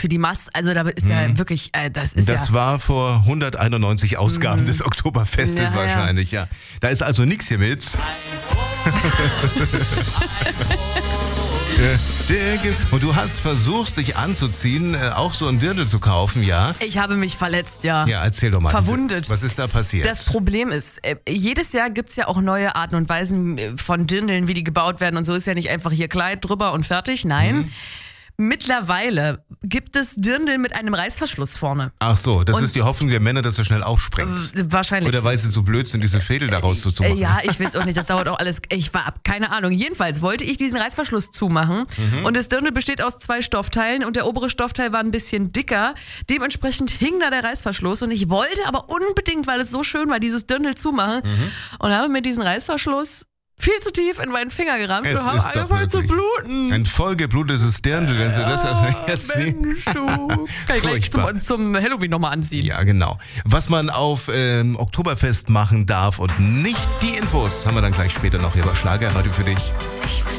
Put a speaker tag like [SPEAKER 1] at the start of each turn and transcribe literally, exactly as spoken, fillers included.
[SPEAKER 1] für die Mast, also da ist ja wirklich, äh, das ist
[SPEAKER 2] Das
[SPEAKER 1] ja...
[SPEAKER 2] war vor hunderteinundneunzig Ausgaben
[SPEAKER 1] Mm.
[SPEAKER 2] des Oktoberfestes
[SPEAKER 1] Ja,
[SPEAKER 2] wahrscheinlich, ja. Da ist also nichts hier mit. Und du hast versucht, dich anzuziehen, äh, auch so ein Dirndl zu kaufen, ja?
[SPEAKER 1] Ich habe mich verletzt, ja.
[SPEAKER 2] Ja, erzähl doch mal.
[SPEAKER 1] Verwundet.
[SPEAKER 2] Was ist da passiert?
[SPEAKER 1] Das Problem ist, äh, jedes Jahr gibt es ja auch neue Arten und Weisen äh, von Dirndeln, wie die gebaut werden. Und so ist ja nicht einfach hier Kleid drüber und fertig. Nein.
[SPEAKER 2] Mhm.
[SPEAKER 1] Mittlerweile gibt es Dirndl mit einem Reißverschluss vorne.
[SPEAKER 2] Ach so, das
[SPEAKER 1] Und-
[SPEAKER 2] ist die Hoffnung der Männer, dass er schnell aufspringt.
[SPEAKER 1] Äh, Wahrscheinlich.
[SPEAKER 2] Oder weil sie so blöd sind, diese Fädel daraus zu
[SPEAKER 1] Äh,
[SPEAKER 2] machen.
[SPEAKER 1] Ja, ich weiß auch nicht, das dauert auch alles. Ich war ab, keine Ahnung. Jedenfalls wollte ich diesen Reißverschluss zumachen
[SPEAKER 2] Mhm.
[SPEAKER 1] und das Dirndl besteht aus zwei Stoffteilen und der obere Stoffteil war ein bisschen dicker. Dementsprechend hing da der Reißverschluss und ich wollte aber unbedingt, weil es so schön war, dieses Dirndl zumachen
[SPEAKER 2] Mhm.
[SPEAKER 1] und habe mir diesen Reißverschluss viel zu tief in meinen Finger gerammt
[SPEAKER 2] Es
[SPEAKER 1] und habe
[SPEAKER 2] ist doch
[SPEAKER 1] angefangen zu
[SPEAKER 2] wirklich
[SPEAKER 1] bluten.
[SPEAKER 2] Ein vollgeblutetes Dirndl, wenn Sie das also jetzt sehen.
[SPEAKER 1] Mensch, du. Kann ich gleich
[SPEAKER 2] Furchtbar.
[SPEAKER 1] zum, zum Halloween nochmal anziehen.
[SPEAKER 2] Ja, genau. Was man auf ähm, Oktoberfest machen darf und nicht, die Infos haben wir dann gleich später noch hier bei Schlagerradio für dich.